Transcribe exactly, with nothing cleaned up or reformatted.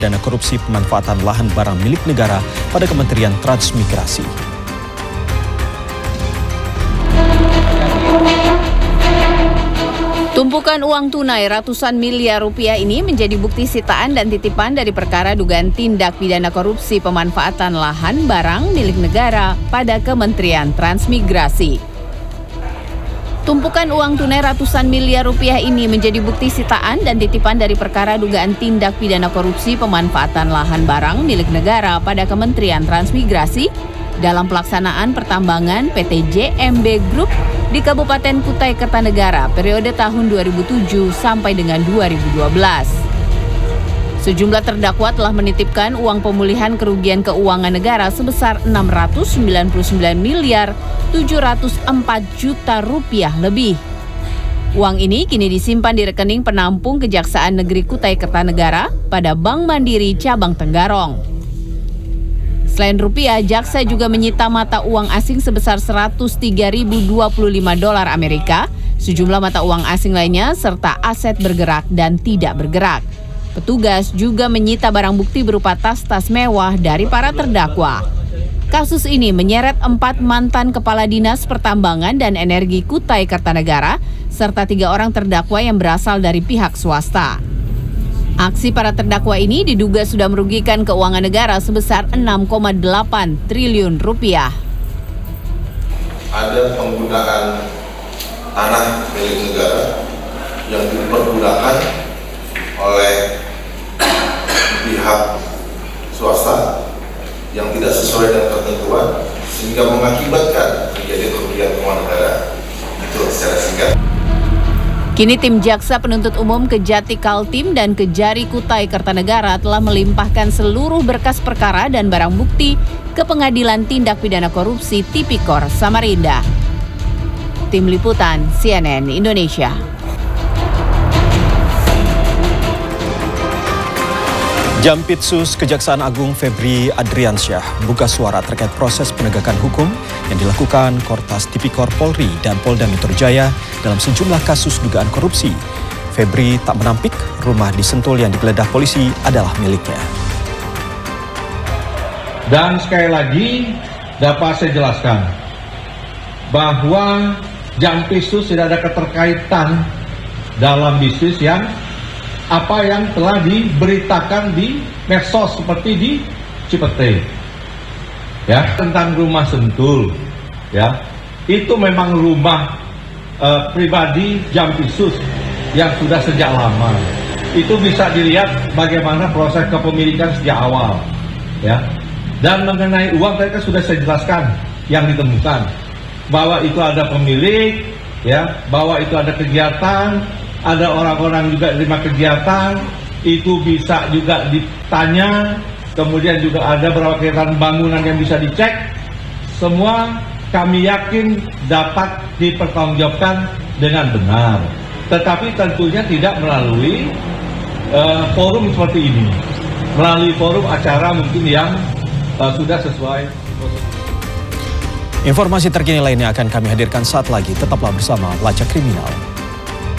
dana korupsi pemanfaatan lahan barang milik negara pada Kementerian Transmigrasi. Tumpukan uang tunai ratusan miliar rupiah ini menjadi bukti sitaan dan titipan dari perkara dugaan tindak pidana korupsi pemanfaatan lahan barang milik negara pada Kementerian Transmigrasi. Tumpukan uang tunai ratusan miliar rupiah ini menjadi bukti sitaan dan titipan dari perkara dugaan tindak pidana korupsi pemanfaatan lahan barang milik negara pada Kementerian Transmigrasi dalam pelaksanaan pertambangan P T J M B Group di Kabupaten Kutai Kartanegara periode tahun dua ribu tujuh sampai dengan dua ribu dua belas. Sejumlah terdakwa telah menitipkan uang pemulihan kerugian keuangan negara sebesar enam ratus sembilan puluh sembilan miliar tujuh ratus empat juta rupiah lebih. Uang ini kini disimpan di rekening penampung Kejaksaan Negeri Kutai Kartanegara pada Bank Mandiri Cabang Tenggarong. Selain rupiah, jaksa juga menyita mata uang asing sebesar seratus tiga ribu dua puluh lima dolar Amerika, sejumlah mata uang asing lainnya, serta aset bergerak dan tidak bergerak. Petugas juga menyita barang bukti berupa tas-tas mewah dari para terdakwa. Kasus ini menyeret empat mantan kepala dinas pertambangan dan energi Kutai Kartanegara, serta tiga orang terdakwa yang berasal dari pihak swasta. Aksi para terdakwa ini diduga sudah merugikan keuangan negara sebesar enam koma delapan triliun rupiah. Ada penggunaan tanah milik negara yang dipergunakan oleh pihak swasta yang tidak sesuai dengan ketentuan sehingga mengakibatkan terjadi kerugian keuangan negara. Itu secara singkat. Kini tim Jaksa Penuntut Umum Kejati Kaltim dan Kejari Kutai Kartanegara telah melimpahkan seluruh berkas perkara dan barang bukti ke Pengadilan Tindak Pidana Korupsi Tipikor Samarinda. Tim Liputan C N N Indonesia. Jampitsus Kejaksaan Agung Febri Adriansyah buka suara terkait proses penegakan hukum yang dilakukan Kortas Tipikor Polri dan Polda Metro Jaya dalam sejumlah kasus dugaan korupsi. Febri tak menampik rumah di Sentul yang digeledah polisi adalah miliknya. Dan sekali lagi dapat saya jelaskan bahwa Jampitsus tidak ada keterkaitan dalam bisnis yang apa yang telah diberitakan di medsos seperti di Cipete, ya, tentang rumah Sentul, ya, itu memang rumah uh, pribadi Jampitsus yang sudah sejak lama. Itu bisa dilihat bagaimana proses kepemilikan sejak awal, ya. Dan mengenai uang tadi kan sudah saya jelaskan yang ditemukan bahwa itu ada pemilik, ya, bahwa itu ada kegiatan. Ada orang-orang juga terima kegiatan, itu bisa juga ditanya, kemudian juga ada beberapa kegiatan bangunan yang bisa dicek. Semua kami yakin dapat dipertanggungjawabkan dengan benar. Tetapi tentunya tidak melalui uh, forum seperti ini, melalui forum acara mungkin yang uh, sudah sesuai. Informasi terkini lainnya akan kami hadirkan saat lagi. Tetaplah bersama Lacak Kriminal.